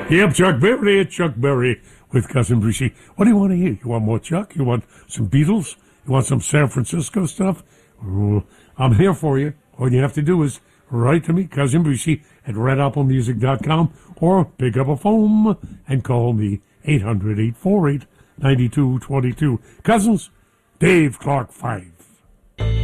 Yep, Chuck Berry, it's Chuck Berry with Cousin Brucey. What do you want to hear? You want more Chuck? You want some Beatles? You want some San Francisco stuff? Oh, I'm here for you. All you have to do is write to me, Cousin Brucey, at redapplemusic.com, or pick up a phone and call me 800-848-9222. Cousins, Dave Clark 5.